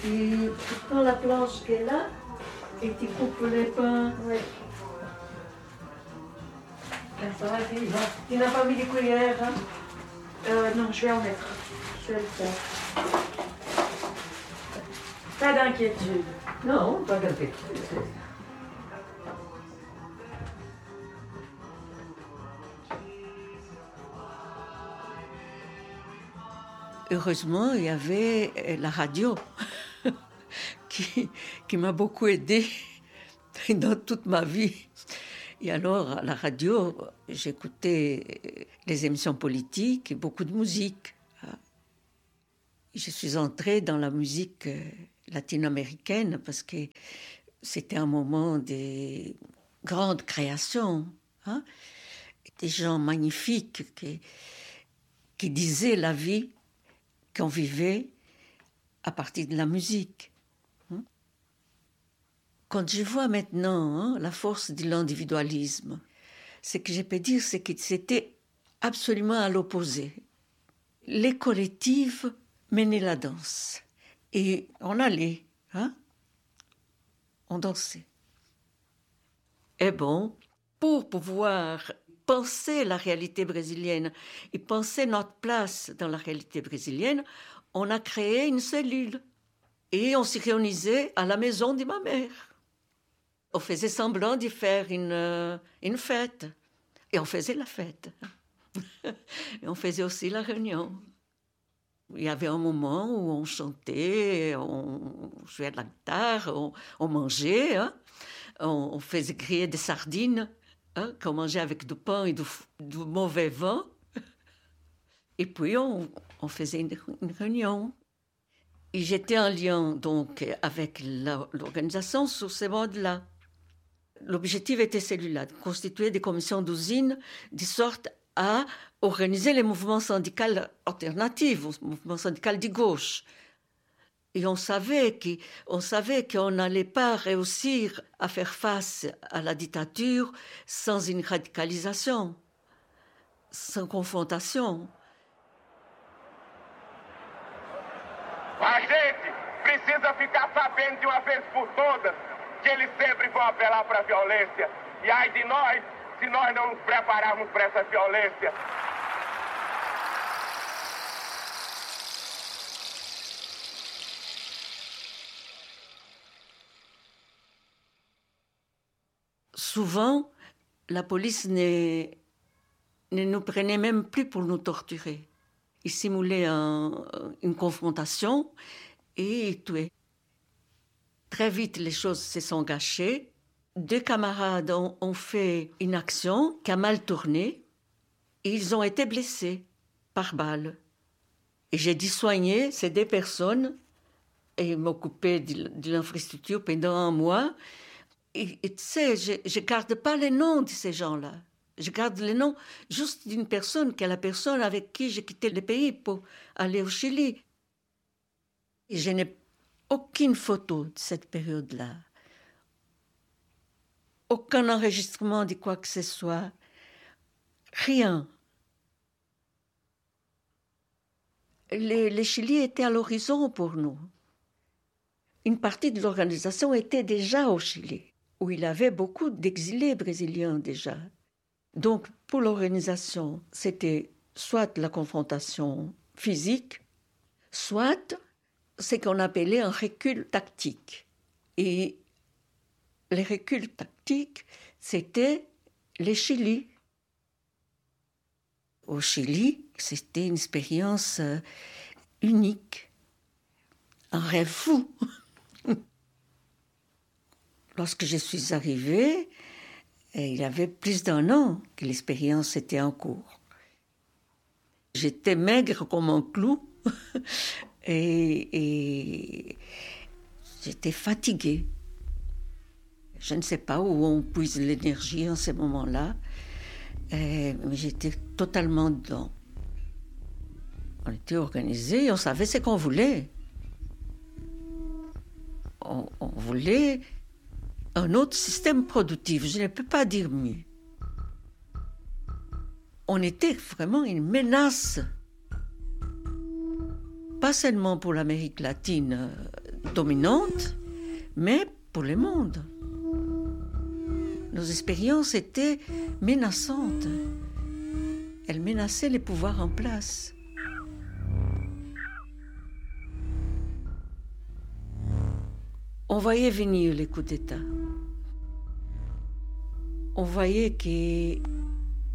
tu prends la planche qui est là et tu coupes les pains. Oui. Ça va, tu n'as pas mis des cuillères, hein? Non, je vais en mettre. Je vais le faire. Pas d'inquiétude. Non, pas d'inquiétude. Heureusement, il y avait la radio qui m'a beaucoup aidée dans toute ma vie. Et alors, à la radio, j'écoutais les émissions politiques et beaucoup de musique. Je suis entrée dans la musique latino-américaine parce que c'était un moment de grande création. Hein? Des gens magnifiques qui disaient la vie qu'on vivait à partir de la musique. Quand je vois maintenant la force de l'individualisme, ce que je peux dire, c'est que c'était absolument à l'opposé. Les collectifs menaient la danse. Et on allait, on dansait. Et bon, pour pouvoir penser la réalité brésilienne et penser notre place dans la réalité brésilienne, on a créé une cellule. Et on s'y réunissait à la maison de ma mère. On faisait semblant d'y faire une fête. Et on faisait la fête. Et on faisait aussi la réunion. Il y avait un moment où on chantait, on jouait de la guitare, on mangeait, on faisait griller des sardines, qu'on mangeait avec du pain et du mauvais vin. Et puis on faisait une réunion. Et j'étais en lien donc avec l'organisation sur ces modes-là. L'objectif était celui-là, de constituer des commissions d'usine de sorte à organiser les mouvements syndicaux alternatifs, les mouvements syndicaux de gauche. Et on savait qu'on n'allait pas réussir à faire face à la dictature sans une radicalisation, sans confrontation. A gente precisa ficar sabendo de uma vez por todas que eles sempre vão apelar para a violência. E ai de nós, se nós não nos prepararmos para essa violência. Souvent, la police ne nous prenait même plus pour nous torturer. Ils simulaient une confrontation et ils tuaient. Très vite, les choses se sont gâchées. 2 camarades ont fait une action qui a mal tourné et ils ont été blessés par balle. Et j'ai dû soigner ces 2 personnes et m'occuper de l'infrastructure pendant un mois. Et tu sais, je ne garde pas les noms de ces gens-là. Je garde le nom juste d'une personne, qui est la personne avec qui j'ai quitté le pays pour aller au Chili. Et je n'ai aucune photo de cette période-là. Aucun enregistrement de quoi que ce soit. Rien. Le Chili était à l'horizon pour nous. Une partie de l'organisation était déjà au Chili, où il y avait beaucoup d'exilés brésiliens déjà. Donc, pour l'organisation, c'était soit la confrontation physique, soit ce qu'on appelait un recul tactique. Et les reculs tactiques, c'était le Chili. Au Chili, c'était une expérience unique, un rêve fou. Lorsque je suis arrivée, il y avait plus d'1 an que l'expérience était en cours. J'étais maigre comme un clou et j'étais fatiguée. Je ne sais pas où on puise l'énergie en ces moments-là, mais j'étais totalement dedans. On était organisés, on savait ce qu'on voulait. On voulait un autre système productif, je ne peux pas dire mieux. On était vraiment une menace, pas seulement pour l'Amérique latine, dominante, mais pour le monde. Nos expériences étaient menaçantes. Elles menaçaient les pouvoirs en place. On voyait venir les coups d'État. On voyait que